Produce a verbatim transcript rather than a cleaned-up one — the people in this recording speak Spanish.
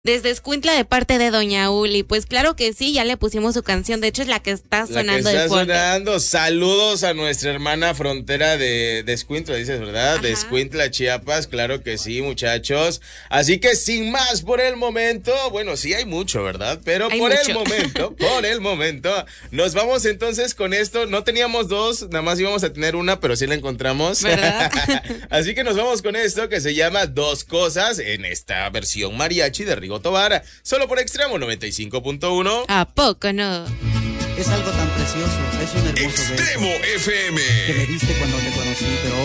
Desde Escuintla de parte de Doña Uli. Pues claro que sí, ya le pusimos su canción. De hecho, es la que está sonando la que está de fondo. sonando. Saludos a nuestra hermana frontera de, de Escuintla, dices, ¿verdad? Ajá. De Escuintla, Chiapas. Claro que sí, muchachos. Así que sin más por el momento, bueno, sí hay mucho, ¿verdad? Pero Hay por mucho. el momento, por el momento, nos vamos entonces con esto. No teníamos dos, nada más íbamos a tener una, pero sí la encontramos. ¿Verdad? Así que nos vamos con esto que se llama Dos Cosas en esta versión mariachi de Rigo Tobar, solo por Extremo noventa y cinco punto uno. ¿A poco no? Es algo tan precioso, es un hermoso Extremo beso F M. que me diste cuando te conocí, pero